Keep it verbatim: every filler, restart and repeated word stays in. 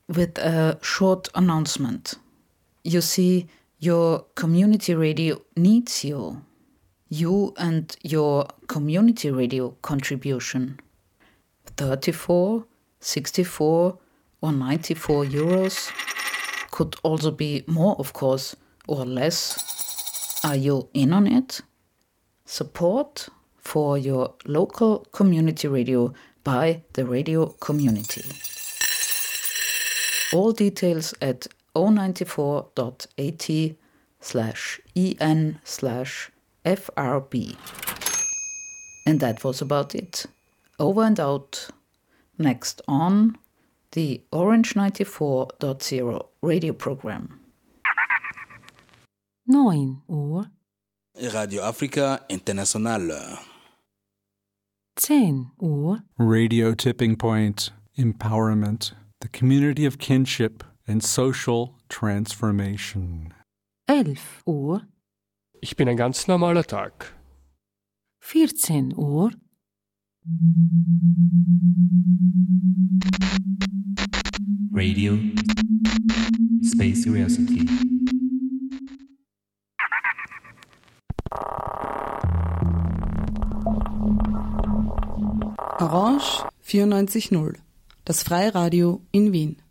with a short announcement. You see, your community radio needs you. You and your community radio contribution. thirty-four, sixty-four or ninety-four euros. Could also be more, of course, or less. Are you in on it? Support for your local community radio by the radio community. All details at zero nine four dot a t slash en slash f r b. And that was about it. Over and out. Next on the Orange ninety-four point zero radio program. Neun Uhr. Radio Africa International. Zehn Uhr. Radio Tipping Point. Empowerment. The community of kinship and social transformation. Elf Uhr. Ich bin ein ganz normaler Tag. Vierzehn Uhr. Radio Space Curiosity. Orange vierundneunzig Komma null, das Freiradio in Wien.